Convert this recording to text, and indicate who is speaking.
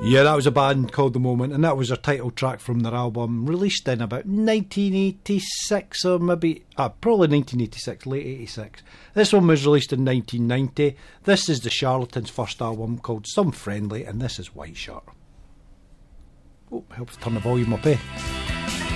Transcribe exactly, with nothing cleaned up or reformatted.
Speaker 1: Yeah, that was a band called The Moment, and that was their title track from their album, released in about nineteen eighty-six, or maybe, ah, probably nineteen eighty-six, late eighty-six. This one was released in nineteen ninety. This is the Charlatans' first album called Some Friendly, and this is White Shirt. Oh, helps turn the volume up, eh?